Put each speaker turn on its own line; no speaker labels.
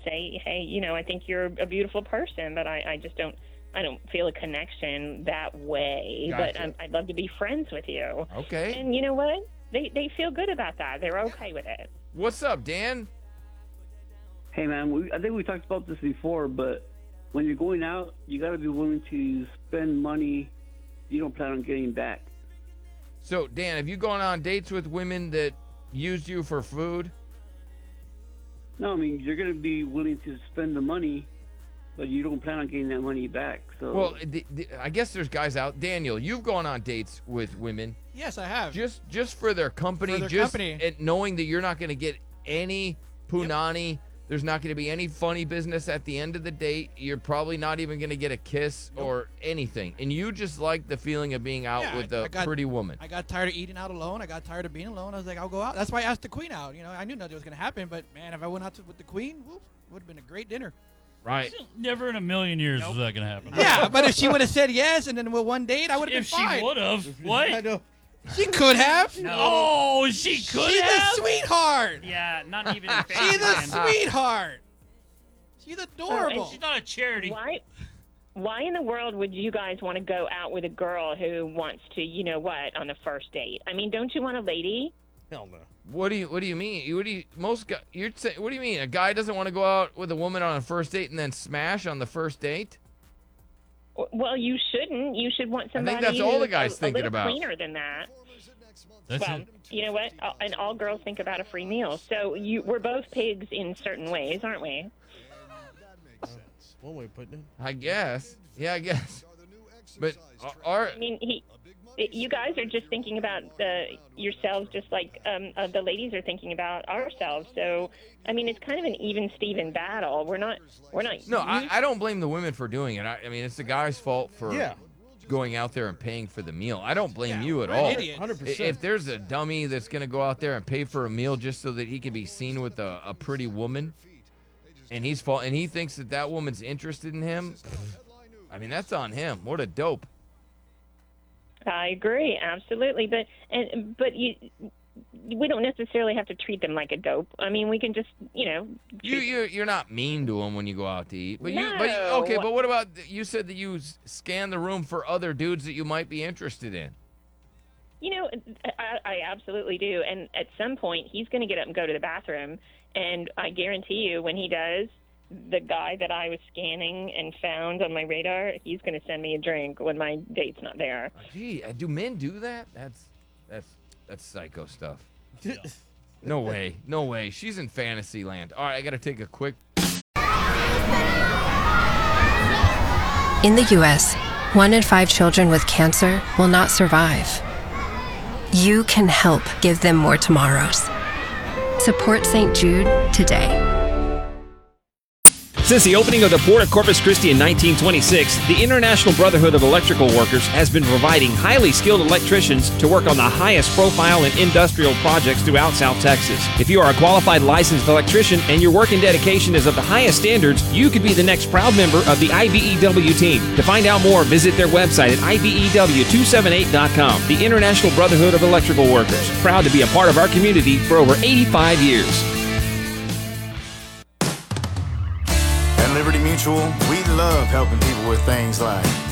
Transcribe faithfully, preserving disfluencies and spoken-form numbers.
say, hey, you know, I think you're a beautiful person, but I, I just don't, I don't feel a connection that way.
Gotcha.
But I'm, I'd love to be friends with you.
Okay.
And you know what? They they feel good about that. They're okay with it.
What's up, Dan?
Hey, man, we, I think we talked about this before, but when you're going out, you got to be willing to spend money you don't plan on getting back.
So, Dan, have you gone on dates with women that used you for food?
No, I mean, you're going to be willing to spend the money, but you don't plan on getting that money back. So,
Well, the, the, I guess there's guys out. Daniel, you've gone on dates with women
Yes, I have.
just just for their company,
For their
just
company.
and knowing that you're not going to get any punani. There's not going to be any funny business at the end of the date. You're probably not even going to get a kiss or anything. And you just like the feeling of being out
Yeah,
with
I-
a
I got-
pretty woman.
I got tired of eating out alone. I got tired of being alone. I was like, I'll go out. That's why I asked the queen out. You know, I knew nothing was going to happen, but man, if I went out to, with the queen, whoop, it would have been a great dinner.
Right.
Never in a million years was that going to happen.
Yeah, but if she would have said yes and then with one date, I would have been
If she
fine.
would have. What?
She could have.
Oh, she could
She's
have.
a sweetheart.
Yeah, not even in
She's a
fantasy land.
sweetheart. She's adorable.
She's not a charity.
Why? Why in the world would you guys want to go out with a girl who wants to, you know what, on the first date? I mean, don't you want a lady?
Hell no.
What do you What do you mean? What do you most guy, you're saying? What do you mean? A guy doesn't want to go out with a woman on a first date and then smash on the first date?
Well, you shouldn't. You should want
I think
somebody
that's all the
who's
guy's
a,
thinking
a little
about.
cleaner than that.
That's
Well,
it.
you know what? Uh, And all girls think about a free meal. So you, we're both pigs in certain ways, aren't we?
One way of putting it.
I guess. Yeah, I guess. But are
I mean, he, you guys are just thinking about the, yourselves just like um, uh, the ladies are thinking about ourselves. So, I mean, it's kind of an even Steven battle. We're not, we're not.
no, I, I don't blame the women for doing it. I, I mean, it's the guy's fault for
Yeah.
going out there and paying for the meal. I don't blame
Yeah,
you at
we're an
all.
idiot.
one hundred
I-
percent.
If there's a dummy that's gonna go out there and pay for a meal just so that he can be seen with a, a pretty woman, and he's fall and he thinks that that woman's interested in him, I mean, that's on him. What a dope.
I agree, absolutely. But and but you, we don't necessarily have to treat them like a dope. I mean, we can just, you know.
You
treat-
you you're not mean to him when you go out to eat, but you but you,
No.
okay. But what about you said that you s- scan the room for other dudes that you might be interested in?
You know, I, I absolutely do. And at some point, he's going to get up and go to the bathroom. And I guarantee you, when he does, the guy that I was scanning and found on my radar, he's going to send me a drink when my date's not there.
Gee, uh, do men do that? That's that's that's psycho stuff. No way, no way. She's in fantasy land. All right, I got to take a quick.
In the U S, one in five children with cancer will not survive. You can help give them more tomorrows. Support Saint Jude today.
Since the opening of the Port of Corpus Christi in nineteen twenty-six, the International Brotherhood of Electrical Workers has been providing highly skilled electricians to work on the highest profile and industrial projects throughout South Texas. If you are a qualified licensed electrician and your work and dedication is of the highest standards, you could be the next proud member of the I B E W team. To find out more, visit their website at I B E W two seven eight dot com. The International Brotherhood of Electrical Workers, proud to be a part of our community for over eighty-five years.
At Liberty Mutual, we love helping people with things like